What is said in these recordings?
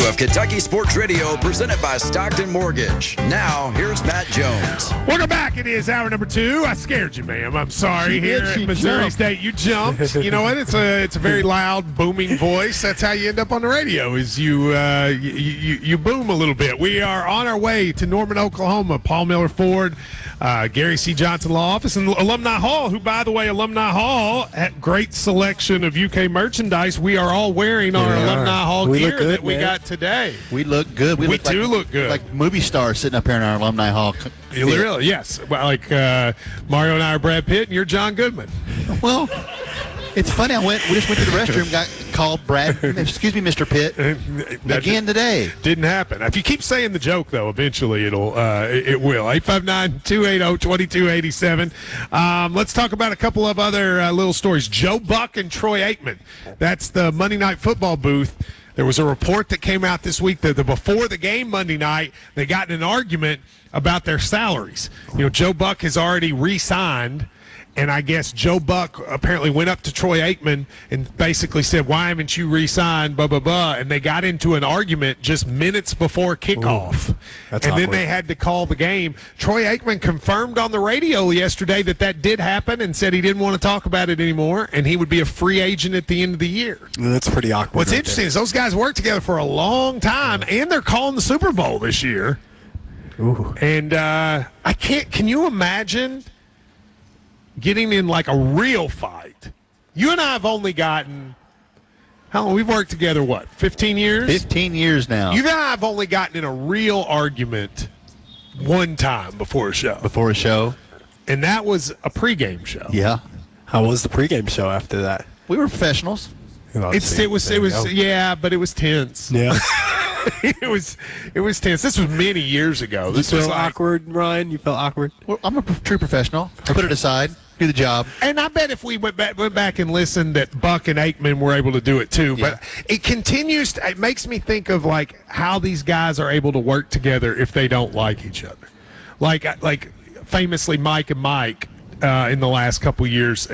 of Kentucky Sports Radio, presented by Stockton Mortgage. Now, here's Matt Jones. Welcome back. It is hour number 2. I scared you, ma'am. I'm sorry. Here at Missouri jumped. State, you jumped. You know what? It's a very loud, booming voice. That's how you end up on the radio. Is you boom a little bit. We are on our way to Norman, Oklahoma. Paul Miller Ford, Gary C. Johnson Law Office, and Alumni Hall. Who, by the way, Alumni Hall had great selection of UK merchandise. We are all wearing our Alumni Hall gear good, that we man. got today. We look good. We look good. Like movie stars sitting up here in our Alumni Hall. Really? Yes. Well, like Mario and I are Brad Pitt, and you're John Goodman. Well, it's funny. We just went to the restroom, got called Brad. Excuse me, Mr. Pitt. Again today. Didn't happen. If you keep saying the joke, though, eventually it will. 859-280-2287. Let's talk about a couple of other little stories. Joe Buck and Troy Aikman. That's the Monday Night Football booth. There was a report that came out this week that before the game Monday night, they got in an argument about their salaries. You know, Joe Buck has already re-signed, and I guess Joe Buck apparently went up to Troy Aikman and basically said, "Why haven't you re-signed, blah, blah, blah." And they got into an argument just minutes before kickoff. That's and then awkward. they had to call the game. Troy Aikman confirmed on the radio yesterday that did happen and said he didn't want to talk about it anymore, and he would be a free agent at the end of the year. That's pretty awkward. What's right interesting is those guys worked together for a long time, and they're calling the Super Bowl this year. there. Ooh. And can you imagine getting in like a real fight? You and I have only gotten, how long? We've worked together, 15 years? 15 years now. You and I have only gotten in a real argument one time before a show. Before a show. And that was a pregame show. Yeah. How was the pregame show after that? We were professionals. It was yeah, but it was tense. Yeah. it was tense. This was many years ago. You This was felt like, awkward, Ryan? You felt awkward? Well, I'm a true professional. I put it aside. Do the job. and I bet if we went back and listened, that Buck and Aikman were able to do it too. Yeah. But it makes me think of like how these guys are able to work together if they don't like each other. Like famously, Mike and Mike in the last couple years.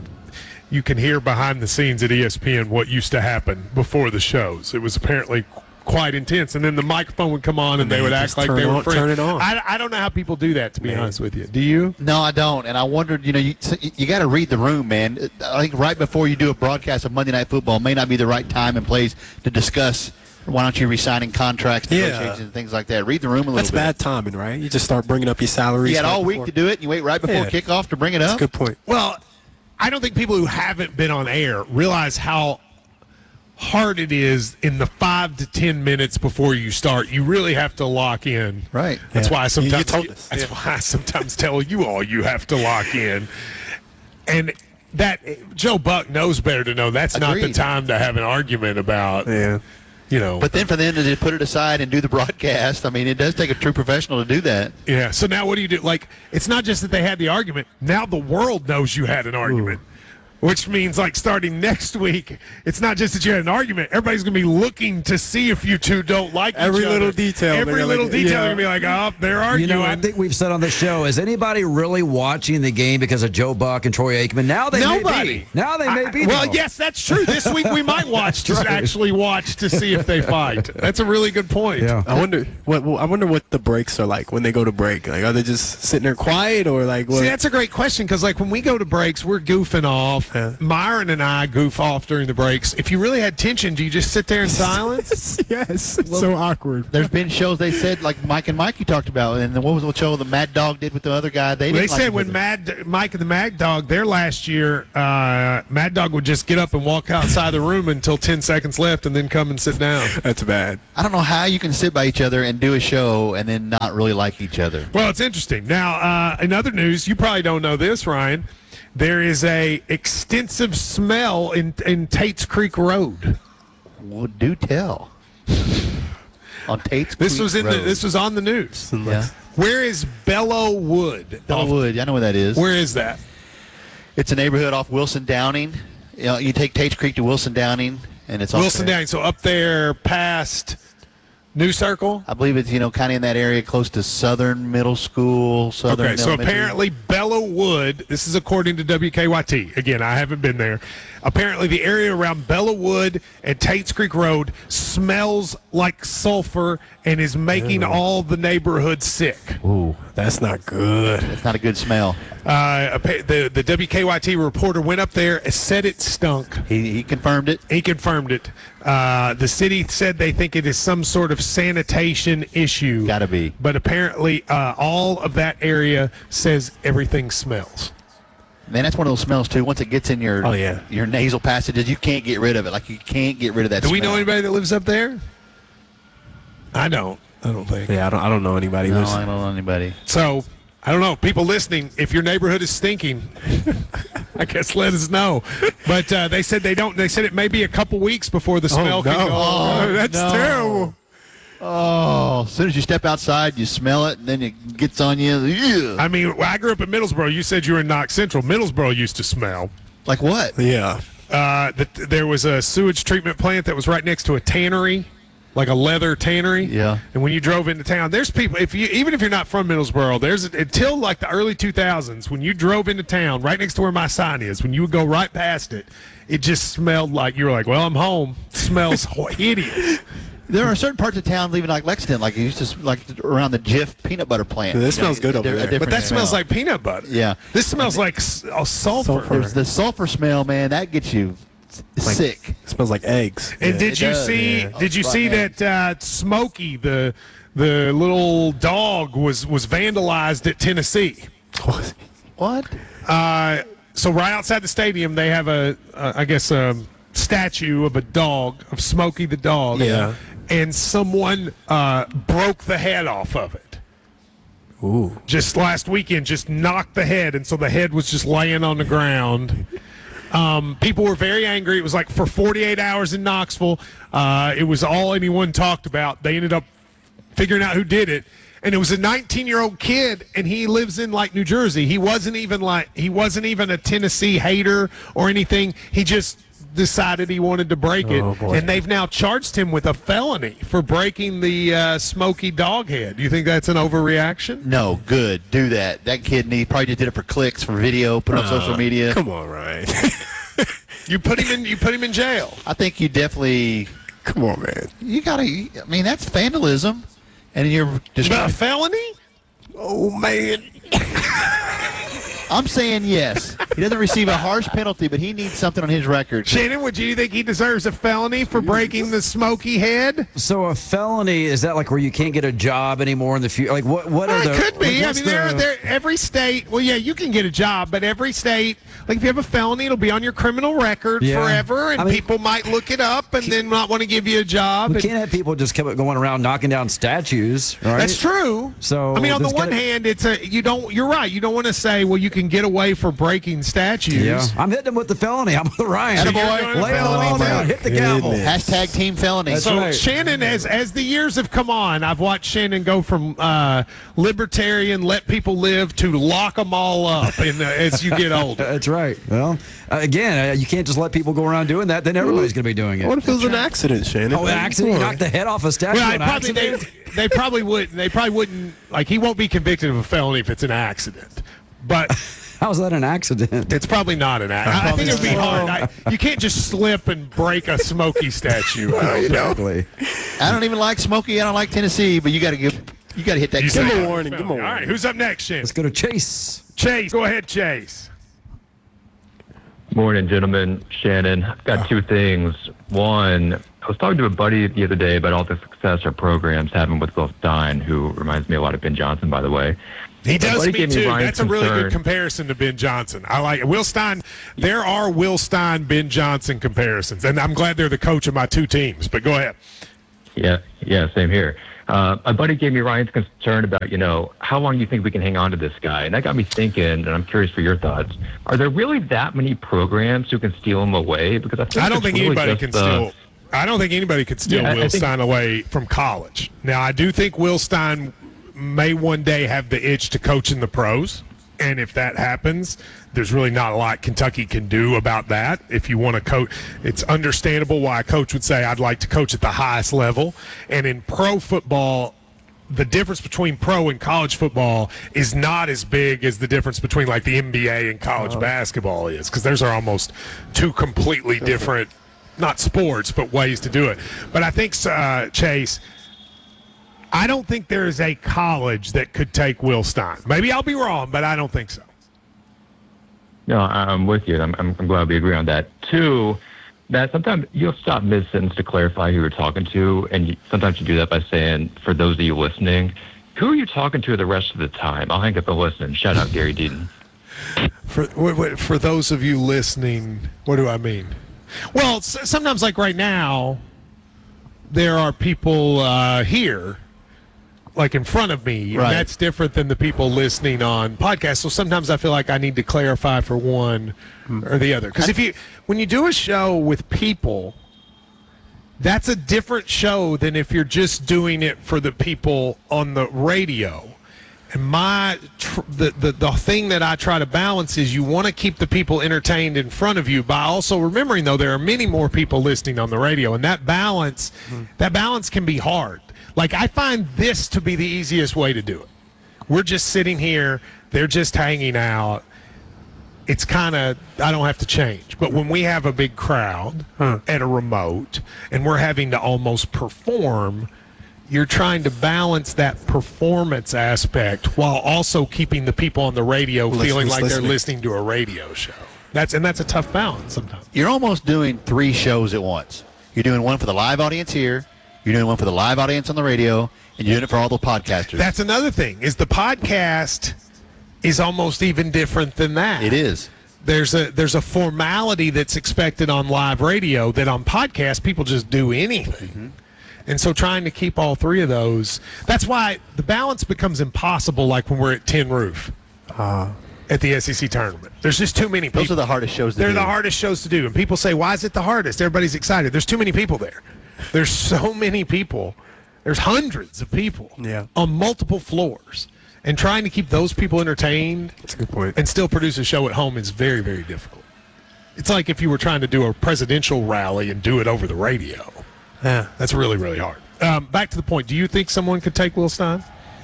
You can hear behind the scenes at ESPN what used to happen before the shows. It was apparently quite intense, and then the microphone would come on and they would act like they were friends. Turn it on. I don't know how people do that, to be honest with you. Do you? No, I don't. And I wondered, you got to read the room, man. I think right before you do a broadcast of Monday Night Football may not be the right time and place to discuss why don't you re-signing contracts, negotiations, and things like that. Read the room a little That's bit. bad timing, right? You just start bringing up your salaries. You had right all week before. to do it, and you wait right before Yeah. kickoff to bring it That's up. a good point. Well, I don't think people who haven't been on air realize how hard it is in the 5 to 10 minutes before you start. You really have to lock in. Right. That's Yeah. why You sometimes told us. That's Yeah. why I sometimes tell you all you have to lock in. And that Joe Buck knows better to know that's not the Agreed. time to have an argument about. Yeah. But then for them to just put it aside and do the broadcast, I mean, it does take a true professional to do that. Yeah. So now what do you do? Like, it's not just that they had the argument. Now the world knows you had an argument. Which means, like, starting next week, it's not just that you had an argument. Everybody's going to be looking to see if you two don't like Every each other. little detail. Every They're little like, detail. yeah. They're going to be like, oh, they're You arguing. know, I think we've said on the show, is anybody really watching the game because of Joe Buck and Troy Aikman? Now they may Nobody. be. Now they may be. Well, though. yes, that's true. This week we might watch to actually watch to see if they fight. That's a really good point. Yeah. I wonder what the breaks are like when they go to break. Like, are they just sitting there quiet or like what? See, that's a great question because, like, when we go to breaks, we're goofing off. Yeah. Myron and I goof off during the breaks. If you really had tension, do you just sit there in silence? Yes. It's so awkward. There's been shows they said, like Mike and Mike you talked about, and then what was the show the Mad Dog did with the other guy? They They didn't like said each when other. Mike and the Mad Dog, their last year, Mad Dog would just get up and walk outside the room until 10 seconds left and then come and sit down. That's bad. I don't know how you can sit by each other and do a show and then not really like each other. Well, it's interesting. Now, in other news, you probably don't know this, Ryan. There is a extensive smell in Tate's Creek Road. Well, do tell. On Tate's This Creek was Road. this was on the news. Yeah. Where is Bellow Wood? Bellwood, I know where that is. Where is that? It's a neighborhood off Wilson Downing. You know, you take Tate's Creek to Wilson Downing, and it's off Wilson there. Downing. So up there past New Circle? I believe it's, kind of in that area close to Southern Middle School, Southern Okay, so Elementary. apparently Bellow Wood, this is according to WKYT. Again, I haven't been there. Apparently the area around Bellow Wood and Tates Creek Road smells like sulfur and is making all the neighborhood sick. Ooh, that's not good. It's not a good smell. The WKYT reporter went up there and said it stunk. He confirmed it. He confirmed it. The city said they think it is some sort of sanitation issue. Gotta be. But apparently all of that area says everything smells. Man, that's one of those smells, too. Once it gets in your your nasal passages, you can't get rid of it. Like, you can't get rid of that Do smell. we know anybody that lives up there? I don't think. Yeah, I don't know anybody. No, There's- I don't know anybody. So, I don't know. People listening, if your neighborhood is stinking, I guess let us know. But they said they don't. They said it may be a couple weeks before the smell can go. Oh, That's no. terrible. Oh, as soon as you step outside, you smell it, and then it gets on you. Ew. I mean, I grew up in Middlesboro. You said you were in Knox Central. Middlesboro used to smell. Like what? Yeah. There was a sewage treatment plant that was right next to a tannery, like a leather tannery. Yeah. And when you drove into town, there's people. Even if you're not from Middlesboro, until like the early 2000s, when you drove into town, right next to where my sign is, when you would go right past it, it just smelled like you were like, "Well, I'm home." It smells hideous. There are certain parts of town, even like Lexington, like it used to, like around the Jif peanut butter plant. This smells good over A there. different But that smells smell. like peanut butter. Yeah. This smells like sulfur. There's the sulfur smell, man. That gets you sick. It smells like eggs. And Yeah. did It you does, see? yeah. Did you Oh, see right. that Smokey, the little dog, was vandalized at Tennessee? What? So right outside the stadium, they have a statue of a dog, of Smokey the dog. Yeah. And someone broke the head off of it. Ooh. Just last weekend, just knocked the head, and so the head was just laying on the ground. People were very angry. It was like for 48 hours in Knoxville. It was all anyone talked about. They ended up figuring out who did it, and it was a 19-year-old kid, and he lives in like New Jersey. He wasn't even a Tennessee hater or anything. He just decided he wanted to break it, Oh, boy. and they've now charged him with a felony for breaking the Smokey dog head. Do you think that's an overreaction? No, good. Do that. That kid probably just did it for clicks, for video, put it on social media. Come on, Ryan. You put him in jail. I think you definitely. Come on, man. You gotta. I mean, that's vandalism, and you're just. A felony? Oh, man. I'm saying yes. He doesn't receive a harsh penalty, but he needs something on his record. Shannon, would you think he deserves a felony for breaking the Smokey head? So a felony, is that like where you can't get a job anymore in the future? Like what are It the? could be. like, I what's mean, the- there every state. Well, yeah, you can get a job, but every state, like if you have a felony, it'll be on your criminal record Yeah. forever, and I mean- people might look it up and then not want to give you a job. We And- can't have people just keep going around knocking down statues, right? That's true. So I mean, on the there's one gotta- hand, you're right. You don't want to say, well, you can get away for breaking statues. Yeah, I'm hitting him with the felony. I'm with Ryan. Attaboy. Lay it all Felony down. too. Hit the gavel. Goodness. Hashtag team felony. That's So right. Shannon, as the years have come on, I've watched Shannon go from libertarian, let people live, to lock them all up as you get older. That's right. Well, again, you can't just let people go around doing that. Then everybody's going to be doing it. What if it was an accident, Shannon? Oh, an accident? You knocked the head off a statue. Well, on accident? they probably wouldn't. They probably wouldn't. Like, he won't be convicted of a felony if it's an accident. But How's that an accident? it's probably not an accident. I think it would be hard. You can't just slip and break a Smokey statue. Exactly. I don't even like Smokey. I don't like Tennessee, but you got to hit that. You kid. say him a no. warning, give him a All right, warning. who's up next, Shannon? Let's go to Chase. Chase. Go ahead, Chase. Morning, gentlemen. Shannon, I've got two things. One, I was talking to a buddy the other day about all the success our program's having with Will Stein, who reminds me a lot of Ben Johnson, by the way. He does Buddy me gave me too. Ryan's That's a really good concern. comparison to Ben Johnson. I like it. Will Stein. There are Will Stein, Ben Johnson comparisons, and I'm glad they're the coach of my two teams. But go ahead. Yeah, same here. My buddy gave me Ryan's concern about, how long you think we can hang on to this guy. And that got me thinking, and I'm curious for your thoughts. Are there really that many programs who can steal him away? Because I don't think it's really anybody just, can steal. I don't think anybody could steal Yeah, I Will think- Stein away from college. Now, I do think Will Stein may one day have the itch to coach in the pros, and if that happens, there's really not a lot Kentucky can do about that. If you want to coach, it's understandable why a coach would say, I'd like to coach at the highest level. And in pro football, the difference between pro and college football is not as big as the difference between like the NBA and college basketball is, because those are almost two completely different, not sports, but ways to do it. But I think, Chase, I don't think there is a college that could take Will Stein. Maybe I'll be wrong, but I don't think so. No, I'm with you. I'm glad we agree on that. Two, that sometimes you'll stop mid-sentence to clarify who you're talking to, and sometimes you do that by saying, for those of you listening, who are you talking to the rest of the time? I'll hang up and listen. Shout out Gary Deaton. For those of you listening, what do I mean? Well, sometimes like right now, there are people here, like in front of me, Right. and that's different than the people listening on podcasts. So sometimes I feel like I need to clarify for one or the other. Because when you do a show with people, that's a different show than if you're just doing it for the people on the radio. And the thing that I try to balance is you want to keep the people entertained in front of you by also remembering, though, there are many more people listening on the radio, and that balance can be hard. Like, I find this to be the easiest way to do it. We're just sitting here, they're just hanging out. It's kind of, I don't have to change. But when we have a big crowd at a remote and we're having to almost perform, you're trying to balance that performance aspect while also keeping the people on the radio feeling like they're listening to a radio show. That's a tough balance sometimes. You're almost doing 3 shows at once. You're doing one for the live audience here, you're doing one for the live audience on the radio, and you're doing it for all the podcasters. That's another thing, is the podcast is almost even different than that. It is. There's a formality that's expected on live radio that on podcast people just do anything. Mm-hmm. And so trying to keep all 3 of those, that's why the balance becomes impossible, like when we're at Tin Roof at the SEC tournament. There's just too many people. Those are the hardest shows to do. They're the hardest shows to do. And people say, why is it the hardest? Everybody's excited. There's too many people there. There's so many people. There's hundreds of people on multiple floors. And trying to keep those people entertained That's a good point. and still produce a show at home is very, very difficult. It's like if you were trying to do a presidential rally and do it over the radio. Yeah. That's really, really hard. Back to the point. Do you think someone could take Will Stein?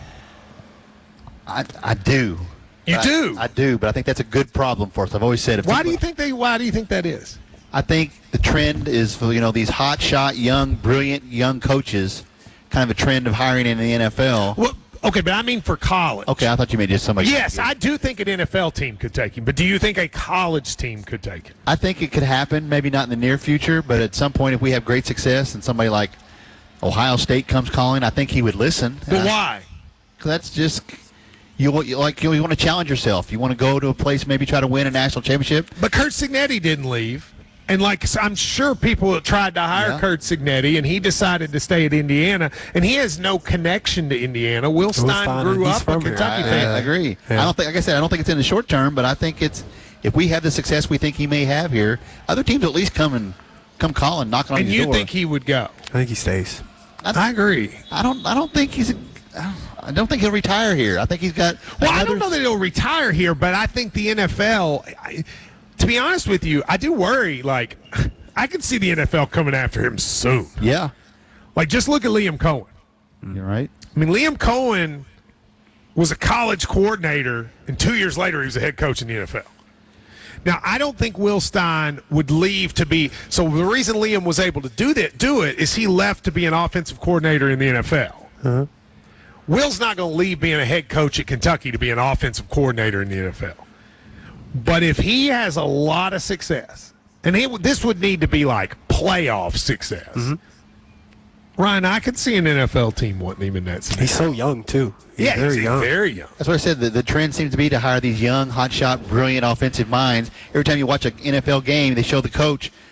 I do. You do? I do, but I think that's a good problem for us. I've always said, Why do you think that is? I think the trend is for these hot shot, young, brilliant young coaches, kind of a trend of hiring in the NFL. Well, okay, but I mean for college. Okay, I thought you meant just somebody. Yes, I do think an NFL team could take him, but do you think a college team could take him? I think it could happen, maybe not in the near future, but at some point if we have great success and somebody like Ohio State comes calling, I think he would listen. But why? Because that's just you want to challenge yourself. You want to go to a place, maybe try to win a national championship. But Curt Cignetti didn't leave. And I'm sure people tried to hire Curt Cignetti, and he decided to stay at Indiana. And he has no connection to Indiana. Will Stein grew up a Kentucky fan. I agree. Yeah. I don't think, like I said, I don't think it's in the short term, but I think it's if we have the success we think he may have here, other teams at least come calling, knocking on And his you door. think he would go? I think he stays. I agree. I don't think I don't think he'll retire here. I think he's got. Well, I don't know that he'll retire here, but I think the NFL. To be honest with you, I do worry. Like, I could see the NFL coming after him soon. Yeah, Like, just look at Liam Cohen. you're right. I mean, Liam Cohen was a college coordinator, and 2 years later, he was a head coach in the NFL. Now, I don't think Will Stein would leave to be. So the reason Liam was able to do it is he left to be an offensive coordinator in the NFL. Uh-huh. Will's not going to leave being a head coach at Kentucky to be an offensive coordinator in the NFL. But if he has a lot of success, and this would need to be like playoff success. Mm-hmm. Ryan, I could see an NFL team wanting him in that scenario. He's so young, too. He's very young. Very young. That's what I said. The trend seems to be to hire these young, hotshot, brilliant offensive minds. Every time you watch an NFL game, they show the coach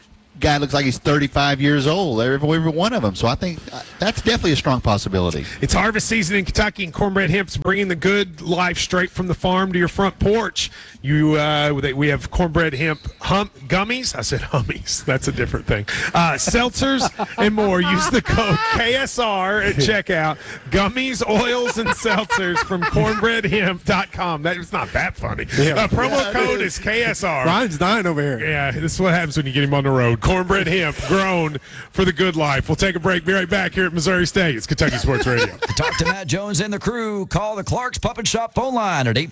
guy looks like he's 35 years old, every one of them. So I think that's definitely a strong possibility. It's harvest season in Kentucky, and Cornbread Hemp's bringing the good life straight from the farm to your front porch. We have Cornbread Hemp gummies. I said hummies. That's a different thing. Seltzers and more. Use the code KSR at checkout. Gummies, oils, and seltzers from cornbreadhemp.com. That was not that funny. Yeah. Promo code is KSR. Ryan's dying over here. Yeah, this is what happens when you get him on the road. Cornbread Hemp, grown for the good life. We'll take a break. Be right back here at Missouri State. It's Kentucky Sports Radio. To talk to Matt Jones and the crew, call the Clark's Puppet Shop phone line at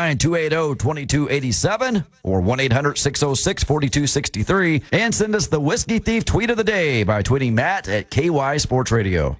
859-280-2287 or 1-800-606-4263, and send us the Whiskey Thief tweet of the day by tweeting Matt at KY Sports Radio.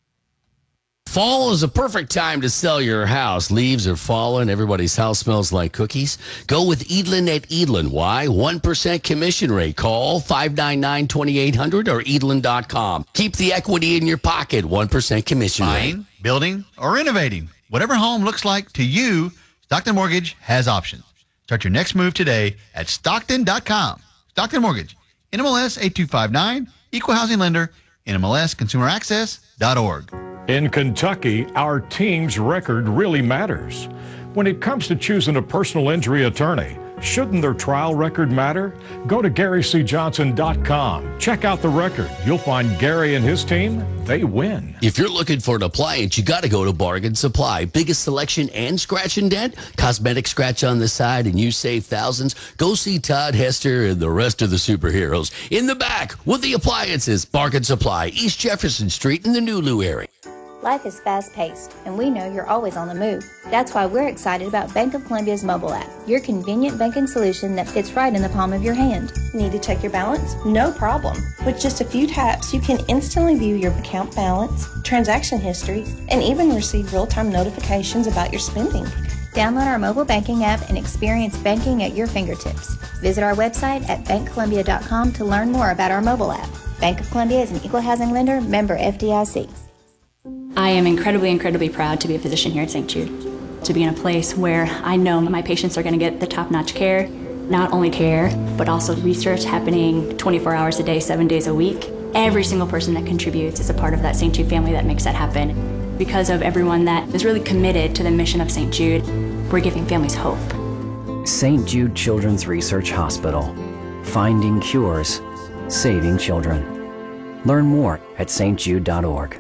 Fall is a perfect time to sell your house. Leaves are falling. Everybody's house smells like cookies. Go with Edlin at Edlin. Why? 1% commission rate. Call 599-2800 or edlin.com. Keep the equity in your pocket. 1% commission rate. Buying, building, or renovating. Whatever home looks like to you, Stockton Mortgage has options. Start your next move today at Stockton.com. Stockton Mortgage, NMLS 8259, Equal Housing Lender, NMLSConsumerAccess.org. In Kentucky, our team's record really matters. When it comes to choosing a personal injury attorney, shouldn't their trial record matter? Go to GaryCJohnson.com. Check out the record. You'll find Gary and his team, they win. If you're looking for an appliance, you got to go to Bargain Supply. Biggest selection and scratch and dent, cosmetic scratch on the side, and you save thousands. Go see Todd Hester and the rest of the superheroes in the back with the appliances. Bargain Supply, East Jefferson Street in the Nulu area. Life is fast-paced, and we know you're always on the move. That's why we're excited about Bank of Columbia's mobile app, your convenient banking solution that fits right in the palm of your hand. Need to check your balance? No problem. With just a few taps, you can instantly view your account balance, transaction history, and even receive real-time notifications about your spending. Download our mobile banking app and experience banking at your fingertips. Visit our website at bankcolumbia.com to learn more about our mobile app. Bank of Columbia is an equal housing lender, member FDIC. I am incredibly proud to be a physician here at St. Jude, to be in a place where I know my patients are going to get the top-notch care, not only care, but also research happening 24 hours a day, 7 days a week. Every single person that contributes is a part of that St. Jude family that makes that happen. Because of everyone that is really committed to the mission of St. Jude, we're giving families hope. St. Jude Children's Research Hospital. Finding cures, saving children. Learn more at stjude.org.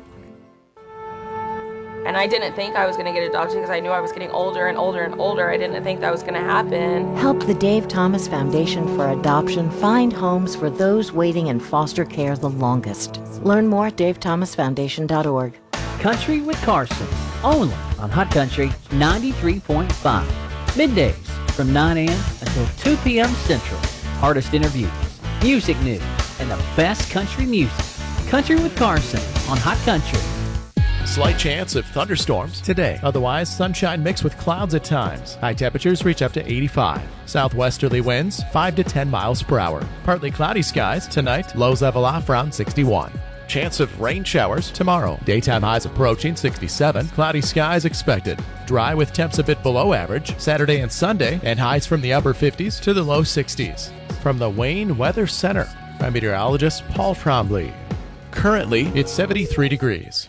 And I didn't think I was going to get adopted because I knew I was getting older and older and older. I didn't think that was going to happen. Help the Dave Thomas Foundation for Adoption find homes for those waiting in foster care the longest. Learn more at davethomasfoundation.org. Country with Carson, only on Hot Country 93.5. Middays from 9 a.m. until 2 p.m. Central. Artist interviews, music news, and the best country music. Country with Carson on Hot Country. Slight chance of thunderstorms today. Otherwise, sunshine mixed with clouds at times. High temperatures reach up to 85. Southwesterly winds 5 to 10 miles per hour. Partly cloudy skies tonight. Lows level off around 61. Chance of rain showers tomorrow. Daytime highs approaching 67. Cloudy skies expected. Dry with temps a bit below average Saturday and Sunday, and highs from the upper 50s to the low 60s. From the Wayne Weather Center, I'm meteorologist Paul Trombley. Currently, it's 73 degrees.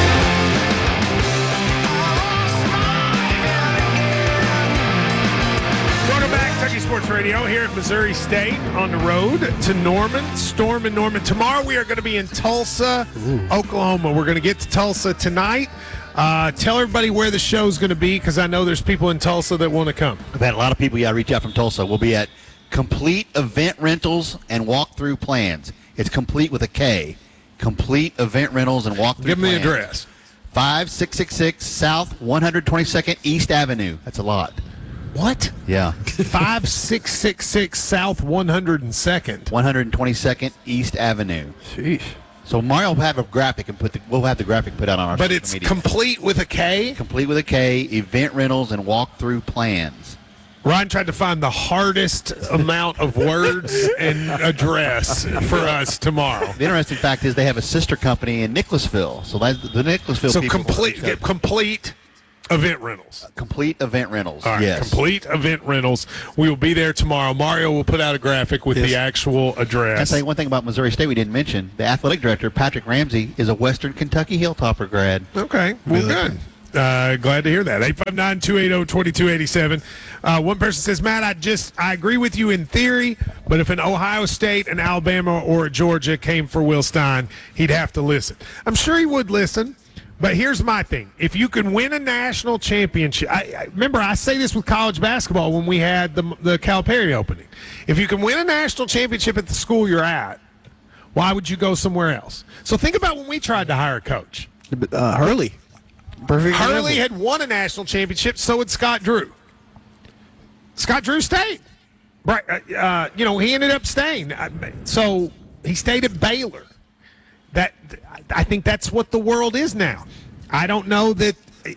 Kentucky Sports Radio here at Missouri State on the road to Norman. Storm in Norman. Tomorrow we are going to be in Tulsa, Oklahoma. We're going to get to Tulsa tonight. Tell everybody where the show's going to be because I know there's people in Tulsa that want to come. I've had a lot of people reach out from Tulsa. We'll be at Complete Event Rentals and Walkthrough Plans. It's complete with a K. Complete Event Rentals and Walkthrough Plans. Give them the address. 5666 South 122nd East Avenue. That's a lot. What? Yeah. 5666 South 102nd. 122nd East Avenue. Sheesh. So Mario will have a graphic and we'll have the graphic put out on our But social it's media. complete with a K? Complete with a K, event rentals and walkthrough plans. Ryan tried to find the hardest amount of words and address for us tomorrow. The interesting fact is they have a sister company in Nicholasville. So that's the Nicholasville so people. complete Event rentals. Complete event rentals. All right, yes. Complete event rentals. We will be there tomorrow. Mario will put out a graphic with the actual address. I'll tell you one thing about Missouri State we didn't mention. The athletic director, Patrick Ramsey, is a Western Kentucky Hilltopper grad. Okay, well, good. Glad to hear that. 859-280-2287. One person says, Matt, I agree with you in theory, but if an Ohio State, an Alabama, or a Georgia came for Will Stein, he'd have to listen. I'm sure he would listen. But here's my thing. If you can win a national championship, remember I say this with college basketball when we had the Calipari opening. If you can win a national championship at the school you're at, why would you go somewhere else? So think about when we tried to hire a coach. Hurley. Perfect Hurley example. had won a national championship, so had Scott Drew. Scott Drew stayed. Right, he ended up staying. So he stayed at Baylor. I think that's what the world is now. I don't know that,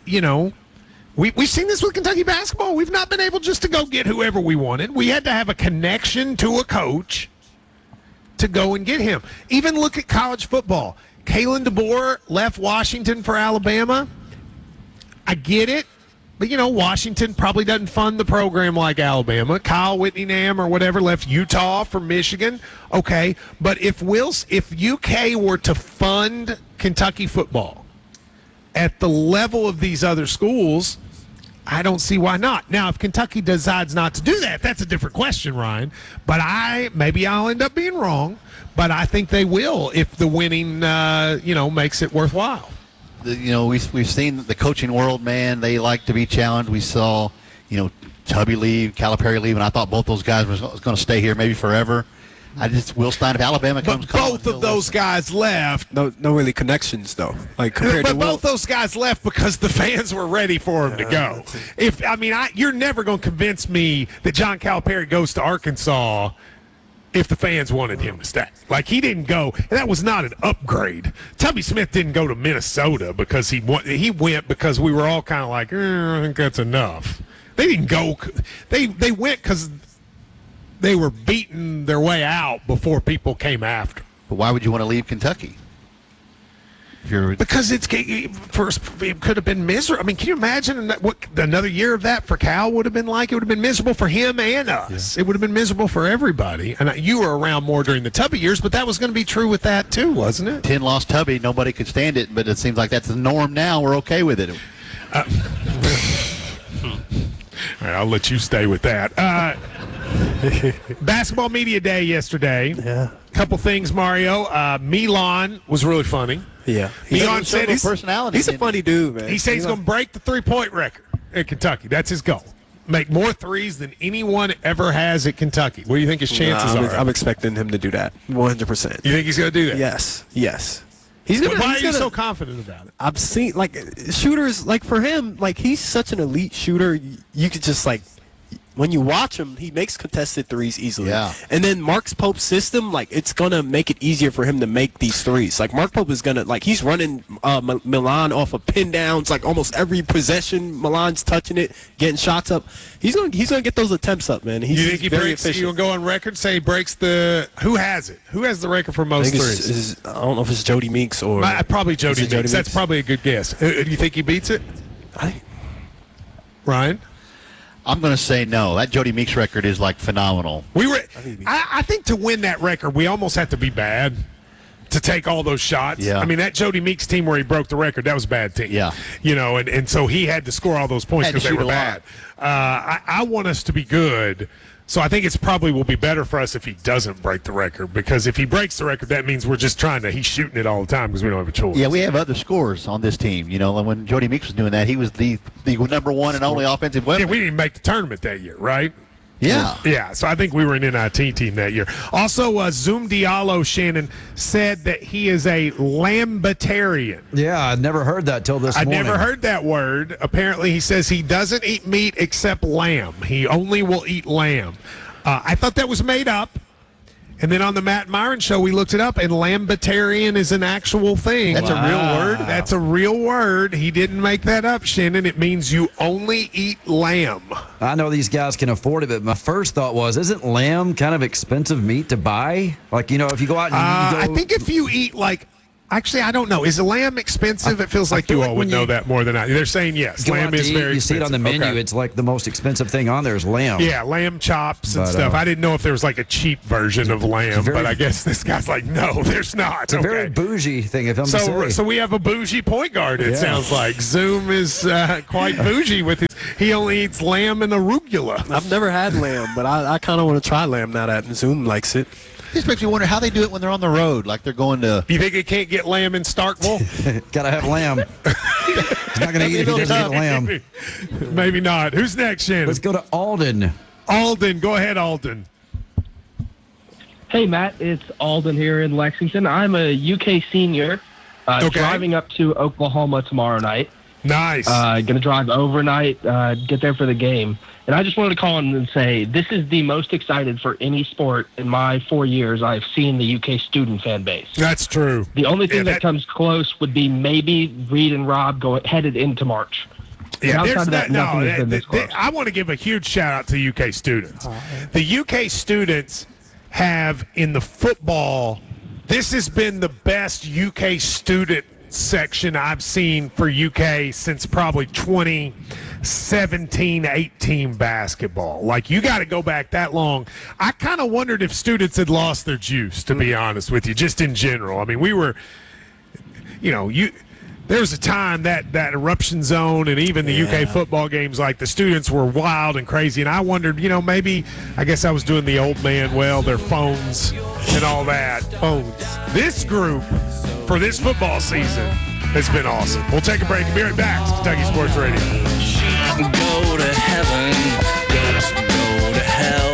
we've seen this with Kentucky basketball. We've not been able just to go get whoever we wanted. We had to have a connection to a coach to go and get him. Even look at college football. Kalen DeBoer left Washington for Alabama. I get it. But, Washington probably doesn't fund the program like Alabama. Kyle Whittingham or whatever left Utah for Michigan. Okay. But if UK were to fund Kentucky football at the level of these other schools, I don't see why not. Now, if Kentucky decides not to do that, that's a different question, Ryan. But maybe I'll end up being wrong. But I think they will if the winning, makes it worthwhile. We've seen the coaching world, man. They like to be challenged. We saw, Tubby leave, Calipari leave, and I thought both those guys was going to stay here maybe forever. Will Stein, if Alabama comes, both of those guys left. No really connections though. Like compared to both those guys left because the fans were ready for him to go. You're never going to convince me that John Calipari goes to Arkansas if the fans wanted him to stay. Like, he didn't go. That was not an upgrade. Tubby Smith didn't go to Minnesota because he went because we were all kind of like, I think that's enough. They didn't go. They went because they were beating their way out before people came after. But why would you want to leave Kentucky? Because it could have been miserable. Can you imagine what another year of that for Cal would have been like? It would have been miserable for him and us. Yeah. It would have been miserable for everybody. And you were around more during the Tubby years, but that was going to be true with that too, wasn't it? 10-loss Tubby, nobody could stand it, but it seems like that's the norm now. We're okay with it. All right, I'll let you stay with that. Basketball Media Day yesterday. Yeah. Couple things, Mario. Milan was really funny. Yeah. Milan said he's a funny dude, man. He said he's going to break the three-point record at Kentucky. That's his goal. Make more threes than anyone ever has at Kentucky. What do you think his chances are? I'm expecting him to do that 100%. You think he's going to do that? Yes. Why are you so confident about it? I've seen, shooters, for him, he's such an elite shooter. You could just, when you watch him, he makes contested threes easily. Yeah. And then Mark Pope's system, it's going to make it easier for him to make these threes. Mark Pope is going to, he's running Milan off of pin downs. Almost every possession, Milan's touching it, getting shots up. He's going to get those attempts up, man. You think he very breaks? efficient. You'll go on record, say he breaks the. Who has it? Who has the record for most threes? I don't know if it's Jody Meeks or. Probably Jody Meeks. That's probably a good guess. Do you think he beats it? Ryan? I'm going to say no. That Jody Meeks record is phenomenal. I think to win that record, we almost have to be bad to take all those shots. Yeah. That Jody Meeks team where he broke the record, that was a bad team. Yeah. And so he had to score all those points because they were bad. I want us to be good. So I think it's probably will be better for us if he doesn't break the record, because if he breaks the record, that means we're just he's shooting it all the time because we don't have a choice. Yeah, we have other scorers on this team. When Jody Meeks was doing that, he was the number one and only offensive weapon. Yeah, we didn't make the tournament that year, right? Yeah. Yeah, so I think we were an NIT team that year. Also, Zoom Diallo, Shannon, said that he is a lambitarian. Yeah, I'd never heard that till this morning. I never heard that word. Apparently, he says he doesn't eat meat except lamb. He only will eat lamb. I thought that was made up. And then on the Matt Myron show, we looked it up, and lambitarian is an actual thing. That's a real word? That's a real word. He didn't make that up, Shannon. It means you only eat lamb. I know these guys can afford it, but my first thought was, isn't lamb kind of expensive meat to buy? If you go out and I think if you eat Actually, I don't know. Is a lamb expensive? It feels like you all would know that more than I. They're saying yes. Lamb is very expensive. You see it on the menu. Okay. It's like the most expensive thing on there is lamb. Yeah, lamb chops and stuff. I didn't know if there was like a cheap version of lamb, but I guess this guy's like, no, there's not. It's a very bougie thing of him to say. So we have a bougie point guard, it sounds like. Zoom is quite bougie with his. He only eats lamb and arugula. I've never had lamb, but I kind of want to try lamb now that Zoom likes it. This makes me wonder how they do it when they're on the road, like they're going to. You think it can't get lamb in Starkville? Gotta have lamb. He's not gonna eat it if he doesn't get lamb. Maybe not. Who's next, Shannon? Let's go to Alden. Alden, go ahead, Alden. Hey, Matt, it's Alden here in Lexington. I'm a UK senior driving up to Oklahoma tomorrow night. Nice. Going to drive overnight, get there for the game. And I just wanted to call in and say this is the most excited for any sport in my 4 years I've seen the UK student fan base. That's true. The only thing that comes close would be maybe Reed and Rob headed into March. Yeah, outside of that, nothing has been this close. I want to give a huge shout out to UK students. The UK students have in the football, this has been the best UK student section I've seen for UK since probably 2017-18 basketball. Like, you got to go back that long. I kind of wondered if students had lost their juice, to be honest with you, just in general. I mean, we were, there was a time that eruption zone and even the UK football games, like the students were wild and crazy. And I wondered, maybe, I guess I was doing the old man, their phones and all that. Phones. This group for this football season has been awesome. We'll take a break and be right back. It's Kentucky Sports Radio. Go to heaven, go to hell.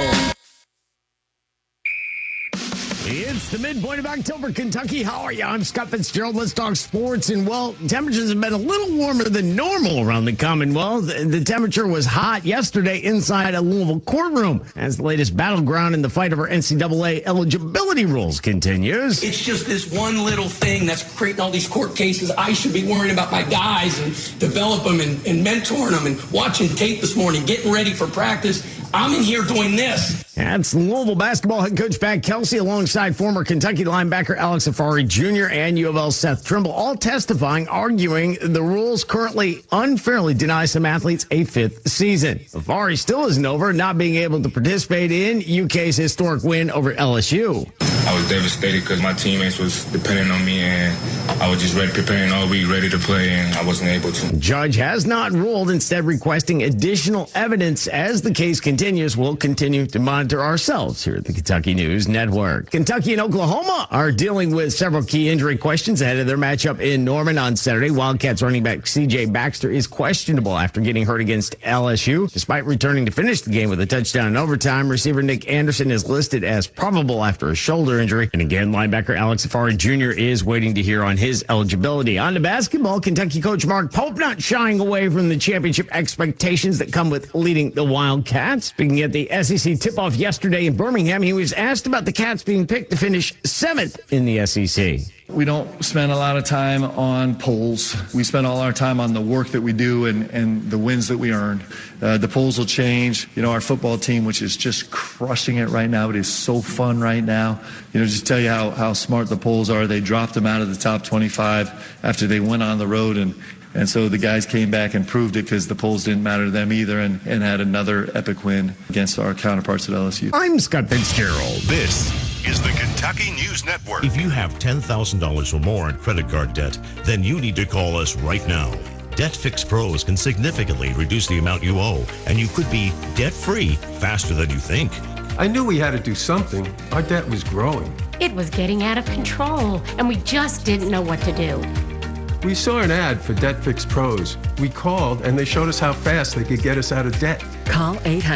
It's the midpoint of October, Kentucky. How are you? I'm Scott Fitzgerald. Let's talk sports. And, temperatures have been a little warmer than normal around the Commonwealth. The temperature was hot yesterday inside a Louisville courtroom as the latest battleground in the fight over NCAA eligibility rules continues. It's just this one little thing that's creating all these court cases. I should be worrying about my guys and develop them and mentoring them and watching tape this morning, getting ready for practice. I'm in here doing this. That's Louisville basketball head coach Pat Kelsey alongside former Kentucky linebacker Alex Afari Jr. and U of L Seth Trimble, all testifying, arguing the rules currently unfairly deny some athletes a fifth season. Afari still isn't over not being able to participate in UK's historic win over LSU. I was devastated because my teammates was depending on me, and I was just preparing all week, ready to play, and I wasn't able to. Judge has not ruled, instead requesting additional evidence. As the case continues, we'll continue to monitor ourselves here at the Kentucky News Network. Kentucky and Oklahoma are dealing with several key injury questions ahead of their matchup in Norman on Saturday. Wildcats running back C.J. Baxter is questionable after getting hurt against LSU. Despite returning to finish the game with a touchdown in overtime, receiver Nick Anderson is listed as probable after a shoulder injury. And again, linebacker Alex Afari Jr. is waiting to hear on his eligibility. On to basketball, Kentucky coach Mark Pope not shying away from the championship expectations that come with leading the Wildcats. Speaking at the SEC tip-off yesterday in Birmingham, he was asked about the Cats being picked to finish 7th in the SEC. We don't spend a lot of time on polls. We spend all our time on the work that we do and the wins that we earn. The polls will change. Our football team, which is just crushing it right now, it is so fun right now. Just tell you how smart the polls are. They dropped them out of the top 25 after they went on the road, and so the guys came back and proved it because the polls didn't matter to them either and had another epic win against our counterparts at LSU. I'm Scott Fitzgerald. This is the Kentucky News Network. If you have $10,000 or more in credit card debt, then you need to call us right now. Debt Fix Pros can significantly reduce the amount you owe, and you could be debt-free faster than you think. I knew we had to do something. Our debt was growing. It was getting out of control, and we just didn't know what to do. We saw an ad for Debt Fix Pros. We called, and they showed us how fast they could get us out of debt. Call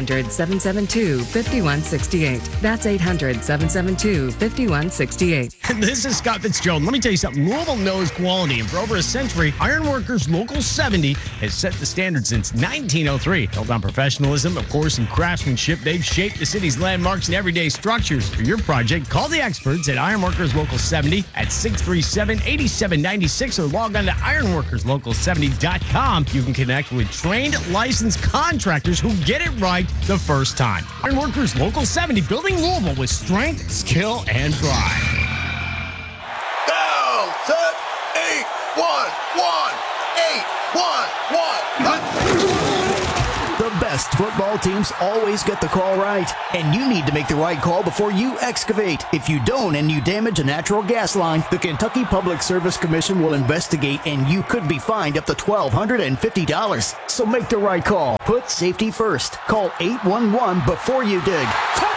800-772-5168. That's 800-772-5168. This is Scott Fitzgerald. Let me tell you something. Louisville knows quality, and for over a century, Ironworkers Local 70 has set the standard since 1903. Built on professionalism, of course, and craftsmanship, they've shaped the city's landmarks and everyday structures. For your project, call the experts at Ironworkers Local 70 at 637-8796 or log on to ironworkerslocal70.com. You can connect with trained, licensed contractors who get it right the first time. Ironworkers Local 70, building Louisville with strength, skill, and pride. Go to The best football teams always get the call right, and you need to make the right call before you excavate. If you don't and you damage a natural gas line, the Kentucky Public Service Commission will investigate, and you could be fined up to $1,250. So make the right call. Put safety first. Call 811 before you dig.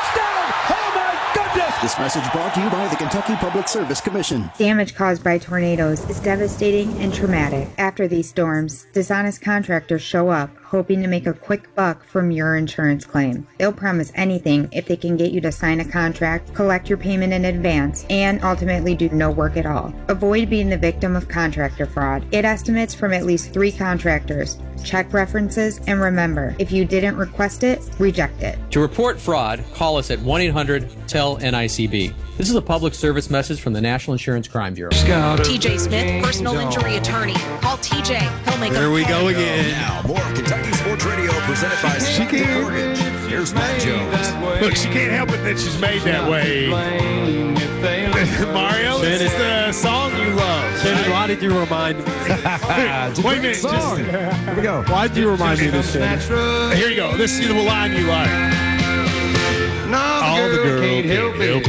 This message brought to you by the Kentucky Public Service Commission. Damage caused by tornadoes is devastating and traumatic. After these storms, dishonest contractors show up, hoping to make a quick buck from your insurance claim. They'll promise anything if they can get you to sign a contract, collect your payment in advance, and ultimately do no work at all. Avoid being the victim of contractor fraud. Get estimates from at least 3 contractors. Check references, and remember, if you didn't request it, reject it. To report fraud, call us at 1-800-TEL-NICB. This is a public service message from the National Insurance Crime Bureau. TJ Smith, personal injury attorney. Call TJ. He'll make There we go again. Now, more of Kentucky Sports Radio presented by Sutton Mortgage. Here's Matt Jones. Look, she can't help it that she's made that way. Mario, it's the song you love. Shannon, why did you remind me? Wait a minute. Song. Here we go. Why did you remind me of this, Shannon? Here you go. This is the line you like. All the girl can't help it.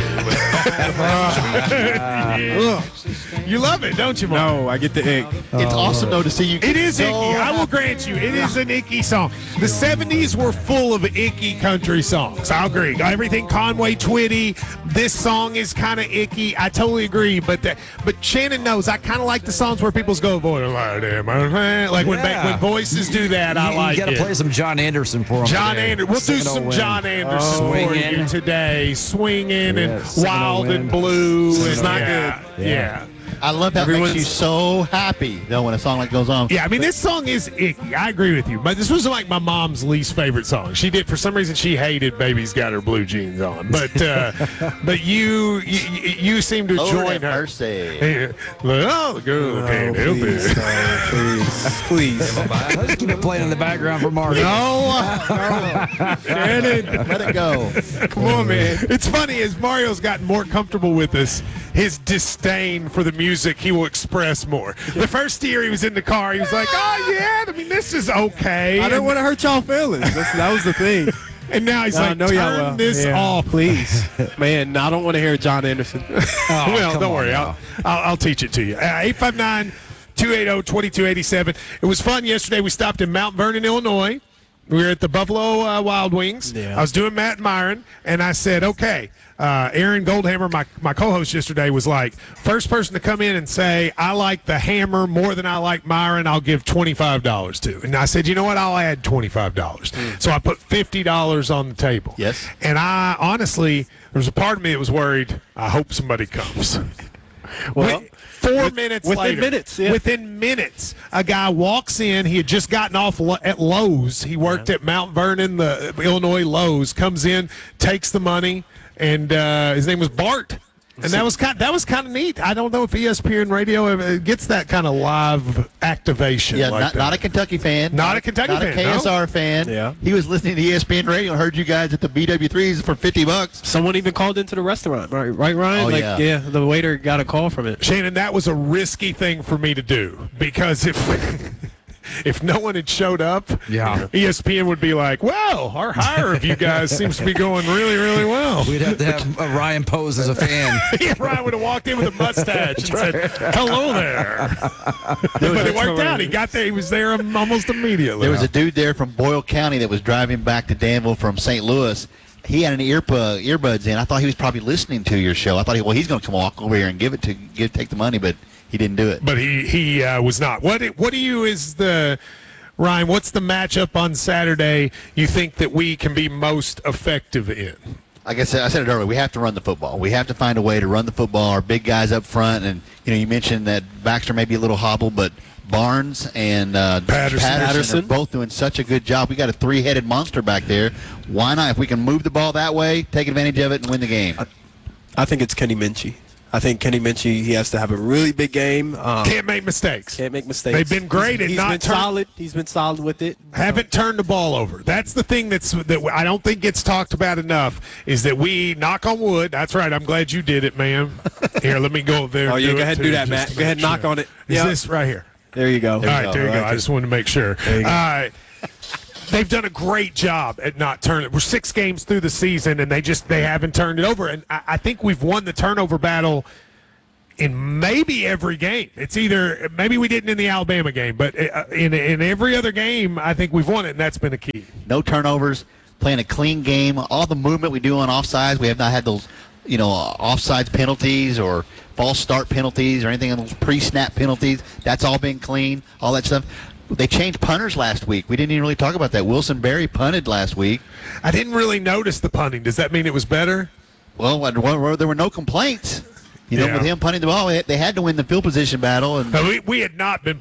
You love it, don't you, Mark? No, I get the ick. It's awesome, though, to see you. It is so icky. I will grant you. It is an icky song. The 70s were full of icky country songs. I agree. Everything Conway Twitty. This song is kind of icky. I totally agree. But Shannon knows I kind of like the songs where people go, like when voices do that. I like it. You got to play some John Anderson for him. John Anderson. We'll do some John Anderson for you today. Swinging and Wild and Blue. It's not good. Yeah. I love how it makes you so happy, though, when a song like goes on. Yeah, I mean, this song is icky. I agree with you. But this was like my mom's least favorite song. For some reason, she hated Baby's Got Her Blue Jeans On. But you seem to join her. Oh, the girl can't help it. Please. Let's keep it playing in the background for Mark. No. Shannon. Let it go. Come on, man. It's funny, as Mario's gotten more comfortable with us, his disdain for the music he will express more. The first year he was in the car, he was like, oh, yeah, I mean, this is okay. I didn't want to hurt y'all feelings. That was the thing. And now he's like, turn this off. Please. Man, I don't want to hear John Anderson. Well, don't worry. I'll teach it to you. 859-280-2287. It was fun yesterday. We stopped in Mount Vernon, Illinois. We were at the Buffalo Wild Wings. Yeah. I was doing Matt and Myron, and I said, okay, Aaron Goldhammer, my co-host yesterday, was like, first person to come in and say, I like the Hammer more than I like Myron, I'll give $25 to. And I said, you know what, I'll add $25. So I put $50 on the table. Yes. And I honestly, there was a part of me that was worried, I hope somebody comes. Well, 4 minutes later, within minutes, a guy walks in. He had just gotten off at Lowe's. He worked at Mount Vernon, the Illinois Lowe's. Comes in, takes the money, and his name was Bart. And that was kind of neat. I don't know if ESPN Radio gets that kind of live activation. Yeah, like not a Kentucky fan. Not a Kentucky fan. Not a KSR fan. Yeah. He was listening to ESPN Radio and heard you guys at the BW3s for $50. Someone even called into the restaurant, right, Ryan? Oh, yeah. The waiter got a call from it. Shannon, that was a risky thing for me to do because if no one had showed up, ESPN would be like, well, our hire of you guys seems to be going really, really well. We'd have to have Ryan pose as a fan. Yeah, Ryan would have walked in with a mustache and said, hello there. But it worked out. He got there. He was there almost immediately. There was a dude there from Boyle County that was driving back to Danville from St. Louis. He had an earbuds in. I thought he was probably listening to your show. I thought, he's going to come walk over here and take the money, but he didn't do it. But he was not. Ryan, what's the matchup on Saturday you think that we can be most effective in? Like I said it earlier, we have to run the football. We have to find a way to run the football. Our big guys up front, and you mentioned that Baxter may be a little hobbled, but Barnes and Patterson are both doing such a good job. We got a three-headed monster back there. Why not? If we can move the ball that way, take advantage of it and win the game. I think it's Kenny Minchie. I think Kenny Minchie, he has to have a really big game. Can't make mistakes. Can't make mistakes. They've been great He's been solid. He's been solid with it. Haven't turned the ball over. That's the thing that I don't think gets talked about enough is that we, knock on wood. That's right. I'm glad you did it, ma'am. Here, let me go there. Oh, yeah, go ahead and do that, Matt. Go ahead and knock on it. Is this right here? There you go. All right, there you go. I just wanted to make sure. They've done a great job at not turning. We're 6 games through the season, and they haven't turned it over. And I think we've won the turnover battle in maybe every game. It's either maybe we didn't in the Alabama game, but in every other game, I think we've won it, and that's been a key. No turnovers, playing a clean game. All the movement we do on offsides, we have not had those, offsides penalties or false start penalties or anything on those pre-snap penalties. That's all been clean. All that stuff. They changed punters last week. We didn't even really talk about that. Wilson Berry punted last week. I didn't really notice the punting. Does that mean it was better? Well, there were no complaints. With him punting the ball, they had to win the field position battle. And we had not been